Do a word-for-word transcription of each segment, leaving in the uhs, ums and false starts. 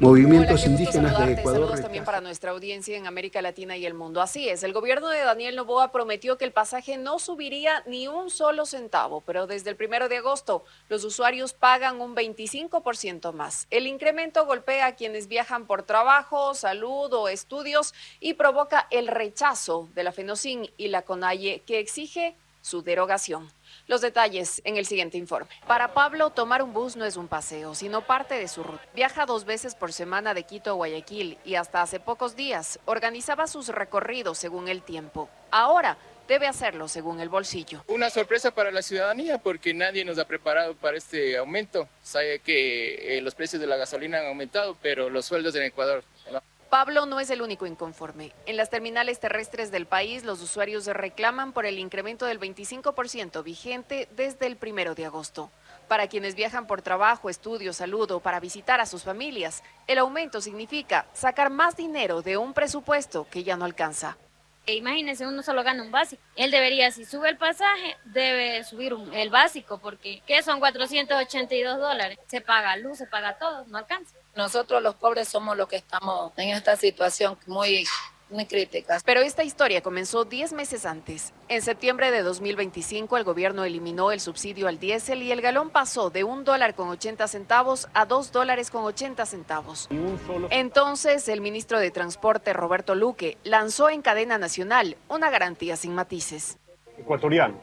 Movimientos Hola, indígenas de Ecuador. Saludos también para nuestra audiencia en América Latina y el mundo. Así es, el gobierno de Daniel Noboa prometió que el pasaje no subiría ni un solo centavo, pero desde el primero de agosto los usuarios pagan un veinticinco por ciento más. El incremento golpea a quienes viajan por trabajo, salud o estudios y provoca el rechazo de la FENOCIN y la CONAIE, que exige su derogación. Los detalles en el siguiente informe. Para Pablo, tomar un bus no es un paseo, sino parte de su ruta. Viaja dos veces por semana de Quito a Guayaquil y hasta hace pocos días organizaba sus recorridos según el tiempo. Ahora debe hacerlo según el bolsillo. Una sorpresa para la ciudadanía porque nadie nos ha preparado para este aumento. Sabe que eh, los precios de la gasolina han aumentado, pero los sueldos en Ecuador no. Pablo no es el único inconforme. En las terminales terrestres del país, los usuarios reclaman por el incremento del veinticinco por ciento vigente desde el primero de agosto. Para quienes viajan por trabajo, estudio, salud o para visitar a sus familias, el aumento significa sacar más dinero de un presupuesto que ya no alcanza. Imagínense, uno solo gana un básico. Él debería, si sube el pasaje, debe subir un, el básico, porque ¿qué son cuatrocientos ochenta y dos dólares? Se paga luz, se paga todo, no alcanza. Nosotros los pobres somos los que estamos en esta situación muy, muy crítica. Pero esta historia comenzó diez meses antes. En septiembre de dos mil veinticinco, el gobierno eliminó el subsidio al diésel y el galón pasó de un dólar con ochenta centavos a dos dólares con ochenta centavos. Entonces, el ministro de Transporte, Roberto Luque, lanzó en cadena nacional una garantía sin matices. Ecuatorianos,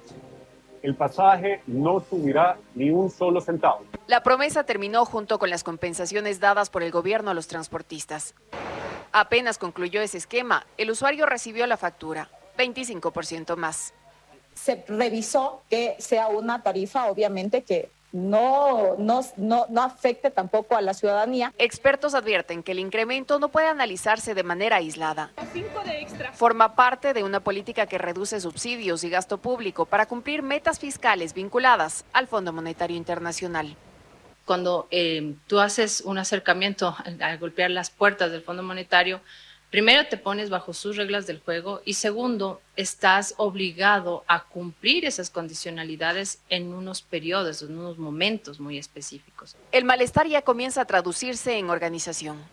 el pasaje no subirá ni un solo centavo. La promesa terminó junto con las compensaciones dadas por el gobierno a los transportistas. Apenas concluyó ese esquema, el usuario recibió la factura, veinticinco por ciento más. Se revisó que sea una tarifa, obviamente, que no, no, no, no afecte tampoco a la ciudadanía. Expertos advierten que el incremento no puede analizarse de manera aislada. Forma parte de una política que reduce subsidios y gasto público para cumplir metas fiscales vinculadas al Fondo Monetario Internacional. Cuando eh, tú haces un acercamiento al golpear las puertas del Fondo Monetario, primero te pones bajo sus reglas del juego y segundo, estás obligado a cumplir esas condicionalidades en unos periodos, en unos momentos muy específicos. El malestar ya comienza a traducirse en organización.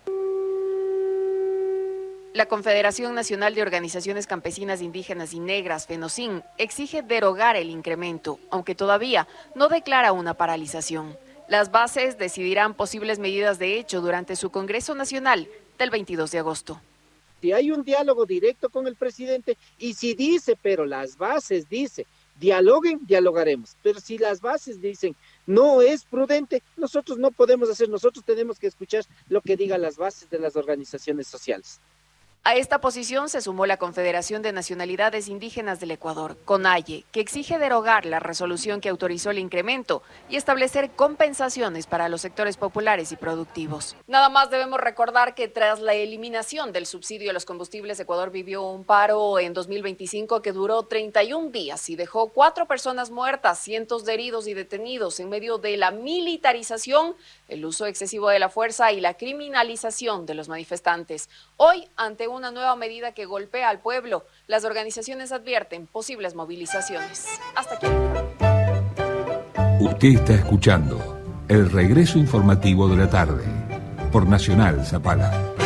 La Confederación Nacional de Organizaciones Campesinas Indígenas y Negras, FENOCIN, exige derogar el incremento, aunque todavía no declara una paralización. Las bases decidirán posibles medidas de hecho durante su Congreso Nacional del veintidós de agosto. Si hay un diálogo directo con el presidente y si dice, pero las bases dice, dialoguen, dialogaremos. Pero si las bases dicen, no es prudente, nosotros no podemos hacer, nosotros tenemos que escuchar lo que digan las bases de las organizaciones sociales. A esta posición se sumó la Confederación de Nacionalidades Indígenas del Ecuador, CONAIE, que exige derogar la resolución que autorizó el incremento y establecer compensaciones para los sectores populares y productivos. Nada más debemos recordar que tras la eliminación del subsidio a los combustibles, Ecuador vivió un paro en dos mil veinticinco que duró treinta y un días y dejó cuatro personas muertas, cientos de heridos y detenidos en medio de la militarización, el uso excesivo de la fuerza y la criminalización de los manifestantes. Hoy, ante una nueva medida que golpea al pueblo, las organizaciones advierten posibles movilizaciones. Hasta aquí. Usted está escuchando el regreso informativo de la tarde por Nacional Zapala.